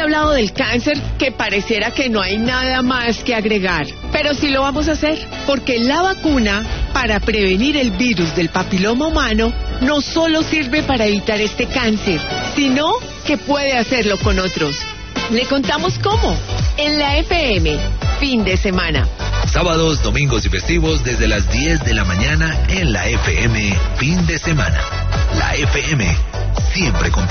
hablado del cáncer que pareciera que no hay nada más que agregar. Pero sí lo vamos a hacer, porque la vacuna para prevenir el virus del papiloma humano no solo sirve para evitar este cáncer, sino que puede hacerlo con otros. Le contamos cómo, en la FM, fin de semana. Sábados, domingos y festivos desde las 10 de la mañana en la FM, fin de semana. La FM, siempre contigo.